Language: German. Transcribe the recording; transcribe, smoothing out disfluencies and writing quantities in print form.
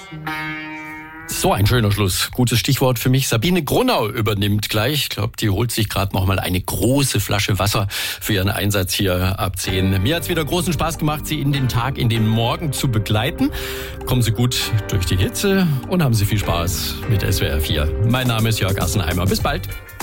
So ein schöner Schluss. Gutes Stichwort für mich. Sabine Gronau übernimmt gleich. Ich glaube, die holt sich gerade noch mal eine große Flasche Wasser für ihren Einsatz hier ab 10. Mir hat's wieder großen Spaß gemacht, Sie in den Tag, in den Morgen zu begleiten. Kommen Sie gut durch die Hitze und haben Sie viel Spaß mit SWR 4. Mein Name ist Jörg Assenheimer. Bis bald.